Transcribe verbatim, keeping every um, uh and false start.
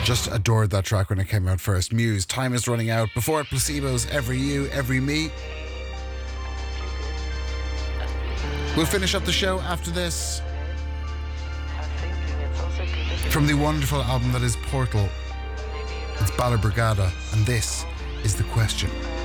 Just adored that track when it came out first. Muse, Time Is Running Out. Before it, Placebo's Every You, Every Me. We'll finish up the show after this. From the wonderful album that is Portal, it's Bala Brigada, and this is The Question.